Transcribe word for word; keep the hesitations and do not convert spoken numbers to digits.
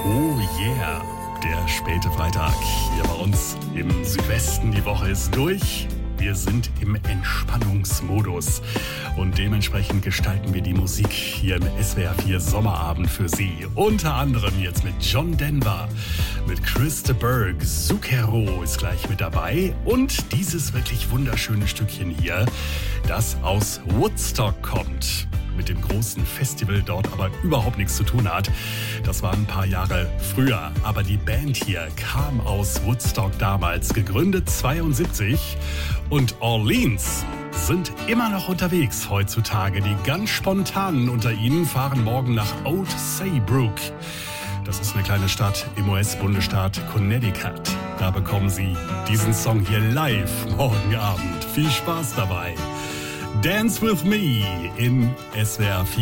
Oh yeah, der späte Freitag hier bei uns im Südwesten. Die Woche ist durch. Wir sind im Entspannungsmodus und dementsprechend gestalten wir die Musik hier im S W R vier Sommerabend für Sie. Unter anderem jetzt mit John Denver, mit Chris de Burgh, Zucchero ist gleich mit dabei und dieses wirklich wunderschöne Stückchen hier, das aus Woodstock kommt. Mit dem großen Festival dort aber überhaupt nichts zu tun hat. Das war ein paar Jahre früher. Aber die Band hier kam aus Woodstock damals, gegründet zweiundsiebzig. Und Orleans sind immer noch unterwegs heutzutage. Die ganz Spontanen unter ihnen fahren morgen nach Old Saybrook. Das ist eine kleine Stadt im U S-Bundesstaat Connecticut. Da bekommen Sie diesen Song hier live morgen Abend. Viel Spaß dabei. Dance with Me in S W R vier.